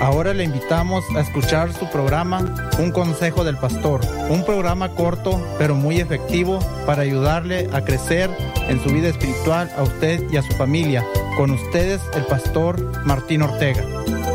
Ahora le invitamos a escuchar su programa Un Consejo del Pastor, un programa corto pero muy efectivo para ayudarle a crecer en su vida espiritual a usted y a su familia. Con ustedes, el pastor Martín Ortega.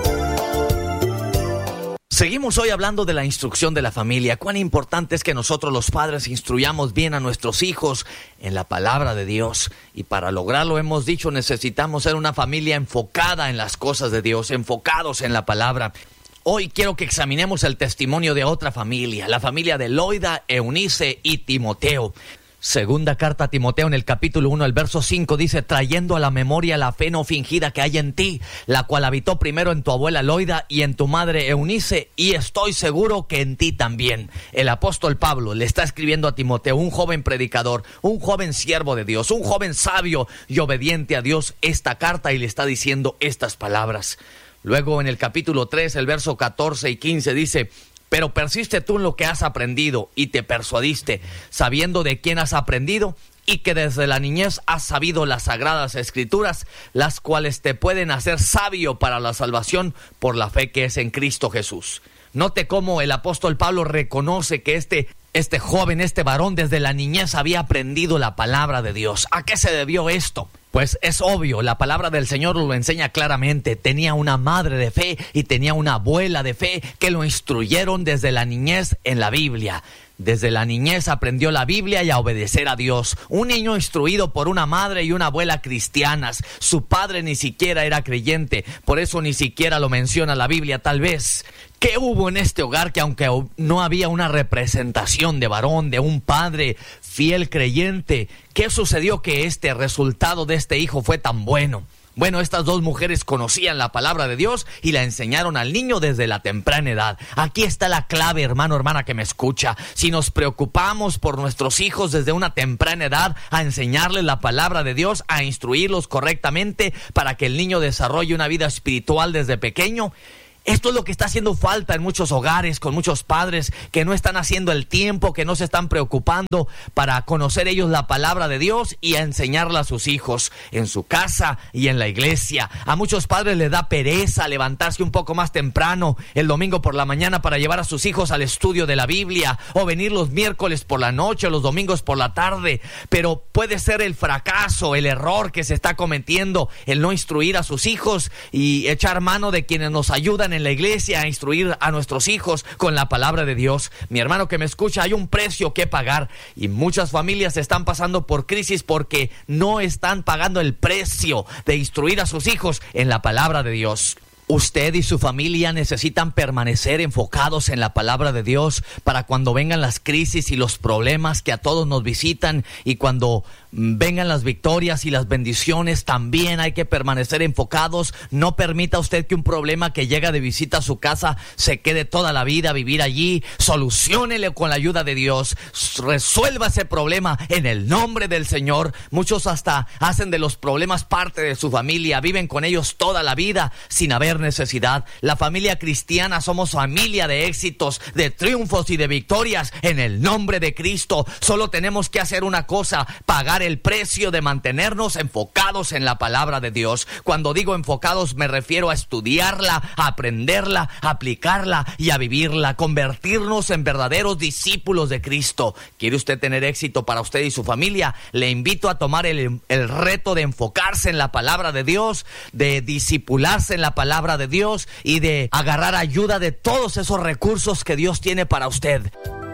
Seguimos hoy hablando de la instrucción de la familia. Cuán importante es que nosotros los padres instruyamos bien a nuestros hijos en la palabra de Dios. Y para lograrlo, hemos dicho, necesitamos ser una familia enfocada en las cosas de Dios, enfocados en la palabra. Hoy quiero que examinemos el testimonio de otra familia, la familia de Loida, Eunice y Timoteo. Segunda carta a Timoteo, en el capítulo 1, el verso 5, dice: trayendo a la memoria la fe no fingida que hay en ti, la cual habitó primero en tu abuela Loida y en tu madre Eunice, y estoy seguro que en ti también. El apóstol Pablo le está escribiendo a Timoteo, un joven predicador, un joven siervo de Dios, un joven sabio y obediente a Dios, esta carta, y le está diciendo estas palabras. Luego en el capítulo 3, el verso 14 y 15 dice: pero persiste tú en lo que has aprendido y te persuadiste, sabiendo de quién has aprendido y que desde la niñez has sabido las sagradas escrituras, las cuales te pueden hacer sabio para la salvación por la fe que es en Cristo Jesús. Note cómo el apóstol Pablo reconoce que este joven, este varón, desde la niñez había aprendido la palabra de Dios. ¿A qué se debió esto? Pues es obvio, la palabra del Señor lo enseña claramente. Tenía una madre de fe y tenía una abuela de fe que lo instruyeron desde la niñez en la Biblia. Desde la niñez aprendió la Biblia y a obedecer a Dios. Un niño instruido por una madre y una abuela cristianas. Su padre ni siquiera era creyente, por eso ni siquiera lo menciona la Biblia tal vez. ¿Qué hubo en este hogar que, aunque no había una representación de varón, de un padre fiel creyente, qué sucedió que este resultado de este hijo fue tan bueno? Bueno, estas dos mujeres conocían la palabra de Dios y la enseñaron al niño desde la temprana edad. Aquí está la clave, hermano, hermana que me escucha. Si nos preocupamos por nuestros hijos desde una temprana edad, a enseñarles la palabra de Dios, a instruirlos correctamente para que el niño desarrolle una vida espiritual desde pequeño, esto es lo que está haciendo falta en muchos hogares, con muchos padres que no están haciendo el tiempo, que no se están preocupando para conocer ellos la palabra de Dios y a enseñarla a sus hijos en su casa y en la iglesia. A muchos padres les da pereza levantarse un poco más temprano el domingo por la mañana para llevar a sus hijos al estudio de la Biblia, o venir los miércoles por la noche o los domingos por la tarde. Pero puede ser el fracaso, el error que se está cometiendo, el no instruir a sus hijos y echar mano de quienes nos ayudan en la iglesia a instruir a nuestros hijos con la palabra de Dios. Mi hermano que me escucha, hay un precio que pagar y muchas familias están pasando por crisis porque no están pagando el precio de instruir a sus hijos en la palabra de Dios. Usted y su familia necesitan permanecer enfocados en la palabra de Dios para cuando vengan las crisis y los problemas que a todos nos visitan, y cuando vengan las victorias y las bendiciones, también hay que permanecer enfocados. No permita usted que un problema que llega de visita a su casa se quede toda la vida a vivir allí. Soluciónele con la ayuda de Dios. Resuelva ese problema en el nombre del Señor. Muchos hasta hacen de los problemas parte de su familia, viven con ellos toda la vida sin haber necesidad. La familia cristiana somos familia de éxitos, de triunfos y de victorias en el nombre de Cristo. Solo tenemos que hacer una cosa: pagar el precio de mantenernos enfocados en la palabra de Dios. Cuando digo enfocados me refiero a estudiarla, a aprenderla, a aplicarla y a vivirla, convertirnos en verdaderos discípulos de Cristo. ¿Quiere usted tener éxito para usted y su familia? Le invito a tomar el reto de enfocarse en la palabra de Dios, de discipularse en la palabra de Dios y de agarrar ayuda de todos esos recursos que Dios tiene para usted.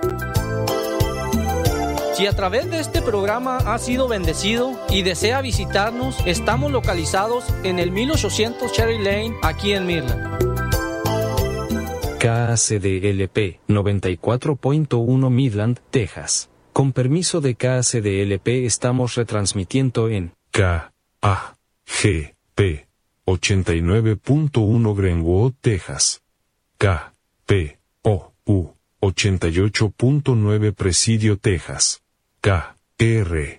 Si a través de este programa ha sido bendecido y desea visitarnos, estamos localizados en el 1800 Cherry Lane, aquí en Midland. KACDLP 94.1 Midland, Texas. Con permiso de KACDLP estamos retransmitiendo en KAGP 89.1 Greenwood, Texas. KPOU 88.9 Presidio, Texas. KRAF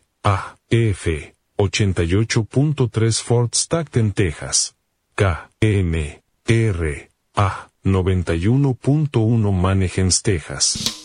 88.3 Fort Stockton, Texas. KMRA 91.1 Mannheim, Texas.